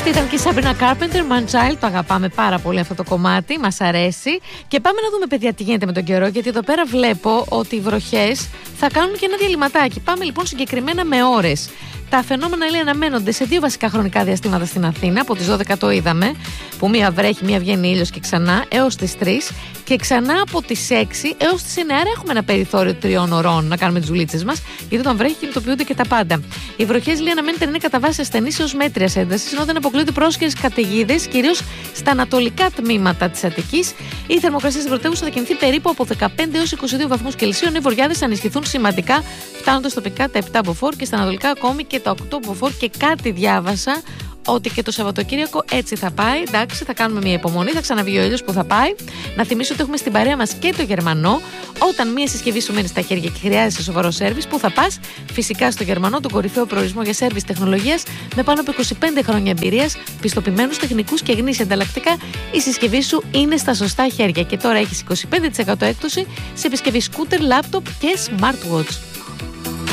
Αυτή ήταν και η Sabrina Carpenter, Man Child. Το αγαπάμε πάρα πολύ αυτό το κομμάτι, μας αρέσει. Και πάμε να δούμε, παιδιά, τι γίνεται με τον καιρό, γιατί εδώ πέρα βλέπω ότι οι βροχές θα κάνουν και ένα διαλυματάκι. Πάμε λοιπόν συγκεκριμένα με ώρες. Τα φαινόμενα, λέει, αναμένονται σε δύο βασικά χρονικά διαστήματα στην Αθήνα. Από τις 12 το είδαμε, που μία βρέχει, μία βγαίνει ήλιος και ξανά, έως τις 3. Και ξανά από τις 6 έως τις 9. Άρα έχουμε ένα περιθώριο 3 ωρών να κάνουμε τις δουλίτσες μας, γιατί όταν βρέχει κινητοποιούνται και τα πάντα. Οι βροχές, λέει, αναμένεται να είναι κατά βάση ασθενείς έως μέτριας έντασης, ενώ δεν αποκλείονται πρόσχερες καταιγίδες, κυρίως στα ανατολικά τμήματα της Αττικής. Η θερμοκρασία στην πρωτεύουσα θα κινηθεί περίπου από 15 έως 22 βαθμούς Κελσίου. Οι βορειάδες θα ενισχυθούν σημαντικά, φτάνοντας τοπικά τα 7 μποφόρ και στα ανατολικά ακόμη και τα 8 μποφόρ. Και κάτι διάβασα ότι και το Σαββατοκύριακο έτσι θα πάει. Εντάξει, θα κάνουμε μια υπομονή, θα ξαναβγεί ο ήλιος που θα πάει. Να θυμίσω ότι έχουμε στην παρέα μας και το Γερμανό. Όταν μια συσκευή σου μένει στα χέρια και χρειάζεσαι σοβαρό σέρβις, που θα πας? Φυσικά στο Γερμανό, τον κορυφαίο προορισμό για σέρβις τεχνολογίας, με πάνω από 25 χρόνια εμπειρίας, πιστοποιημένους τεχνικούς και γνήσια ανταλλακτικά. Η συσκευή σου είναι στα σωστά χέρια και τώρα έχεις 25% έκπτωση σε επισκευή σκούτερ, λάπτοπ και smartwatch.